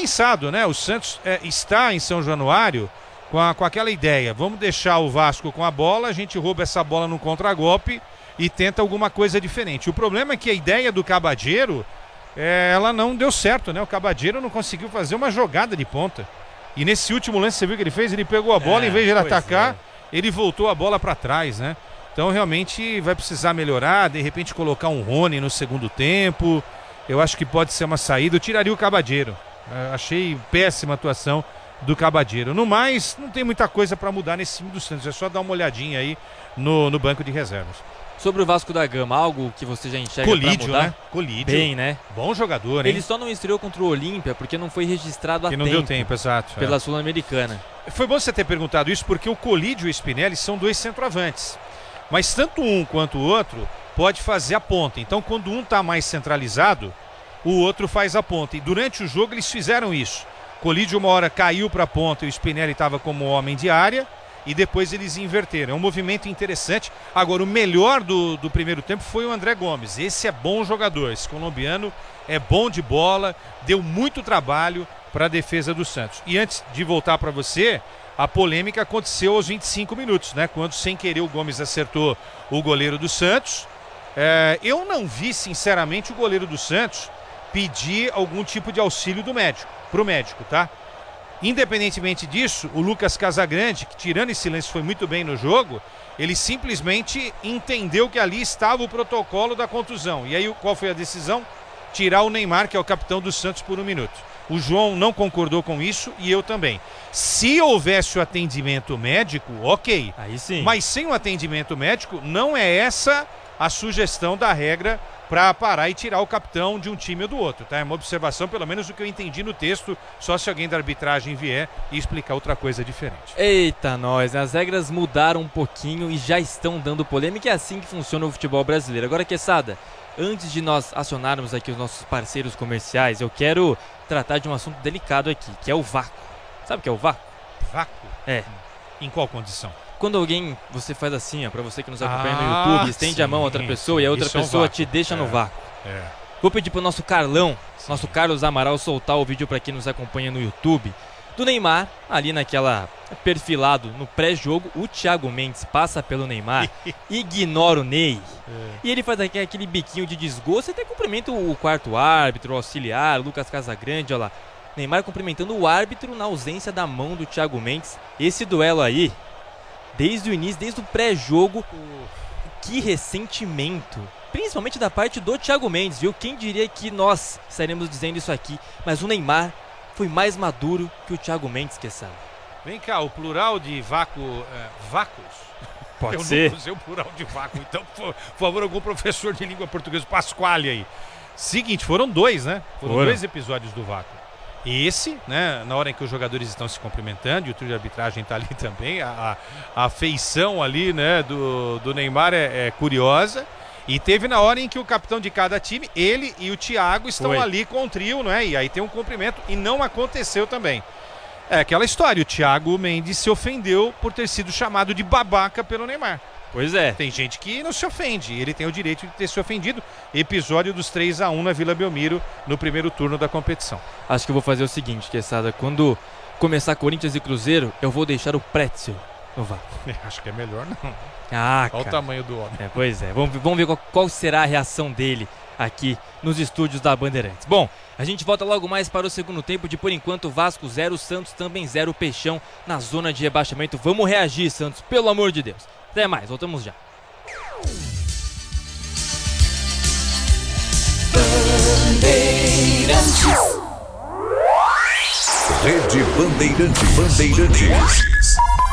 pensado, né? O Santos está em São Januário com aquela ideia, vamos deixar o Vasco com a bola, a gente rouba essa bola no contragolpe e tenta alguma coisa diferente. O problema é que a ideia do Cabadeiro, ela não deu certo, né? O Cabadeiro não conseguiu fazer uma jogada de ponta. E nesse último lance, você viu o que ele fez? Ele pegou a bola, em vez de ele atacar, ele voltou a bola para trás, né? Então realmente vai precisar melhorar, de repente colocar um Rony no segundo tempo. Eu acho que pode ser uma saída. Eu tiraria o Cabadeiro. Achei péssima atuação do Cabadeiro. No mais, não tem muita coisa para mudar nesse time do Santos. É só dar uma olhadinha aí no banco de reservas. Sobre o Vasco da Gama, algo que você já enxerga para mudar? Né? Colídio. Bem, né? Bom jogador, hein? Ele só não estreou contra o Olímpia porque não foi registrado a tempo. Que não deu tempo, exato. Pela Sul-Americana. Foi bom você ter perguntado isso, porque o Colídio e o Spinelli são dois centroavantes. Mas tanto um quanto o outro pode fazer a ponta. Então, quando um está mais centralizado, o outro faz a ponta. E durante o jogo eles fizeram isso. Colídio uma hora caiu para a ponta e o Spinelli estava como homem de área. E depois eles inverteram. É um movimento interessante. Agora, o melhor do primeiro tempo foi o André Gomes. Esse é bom jogador. Esse colombiano é bom de bola. Deu muito trabalho para a defesa do Santos. E antes de voltar para você, a polêmica aconteceu aos 25 minutos, né? Quando, sem querer, o Gomes acertou o goleiro do Santos. Eu não vi, sinceramente, o goleiro do Santos pedir algum tipo de auxílio para o médico, tá? Independentemente disso, o Lucas Casagrande, que tirando esse lance foi muito bem no jogo, ele simplesmente entendeu que ali estava o protocolo da contusão. E aí qual foi a decisão? Tirar o Neymar, que é o capitão do Santos, por 1 minuto. O João não concordou com isso e eu também. Se houvesse o atendimento médico, ok. Aí sim. Mas sem o atendimento médico, não é essa a sugestão da regra para parar e tirar o capitão de um time ou do outro, tá? É uma observação, pelo menos do que eu entendi no texto, só se alguém da arbitragem vier e explicar outra coisa diferente. Eita nós, as regras mudaram um pouquinho e já estão dando polêmica, é assim que funciona o futebol brasileiro. Agora, Quesada, antes de nós acionarmos aqui os nossos parceiros comerciais, eu quero tratar de um assunto delicado aqui, que é o vácuo. Sabe o que é o vácuo? Vácuo? É. Em qual condição? Quando alguém, você faz assim, ó, pra você que nos acompanha no YouTube, estende a mão a outra pessoa e a outra pessoa te deixa no vácuo. Vou pedir pro nosso Carlão, nosso Carlos Amaral, soltar o vídeo pra quem nos acompanha no YouTube, do Neymar, ali naquela perfilado no pré-jogo, o Thiago Mendes passa pelo Neymar, ignora o Ney, e ele faz aquele biquinho de desgosto, até cumprimenta o quarto árbitro, o auxiliar, o Lucas Casagrande, olha lá. Neymar cumprimentando o árbitro na ausência da mão do Thiago Mendes. Esse duelo aí, desde o início, desde o pré-jogo, que ressentimento, principalmente da parte do Thiago Mendes, viu? Quem diria que nós estaremos dizendo isso aqui, mas o Neymar foi mais maduro que o Thiago Mendes, que sabe. Vem cá, o plural de vácuo, vácuos? Pode ser. Eu não usei o plural de vácuo, então, por favor, algum professor de língua portuguesa, Pasquale aí. Seguinte, foram 2, né? Foram 2 episódios do vácuo. Esse, né, na hora em que os jogadores estão se cumprimentando, e o trio de arbitragem está ali também, a feição ali, né, do Neymar é curiosa. E teve na hora em que o capitão de cada time, ele e o Thiago, estão ali com o trio, né, e aí tem um cumprimento, e não aconteceu também. É aquela história, o Thiago Mendes se ofendeu por ter sido chamado de babaca pelo Neymar. Pois é. Tem gente que não se ofende, ele tem o direito de ter se ofendido. Episódio dos 3-1 na Vila Belmiro, no primeiro turno da competição. Acho que eu vou fazer o seguinte, Quesada, quando começar Corinthians e Cruzeiro, eu vou deixar o Pretzel no vácuo. Acho que é melhor não. Olha o tamanho do homem. Pois é, vamos ver qual será a reação dele aqui nos estúdios da Bandeirantes. Bom, a gente volta logo mais para o segundo tempo de, por enquanto, Vasco 0, Santos também 0, Peixão na zona de rebaixamento. Vamos reagir, Santos, pelo amor de Deus. Até mais, voltamos já. Bandeirantes. Rede Bandeirantes.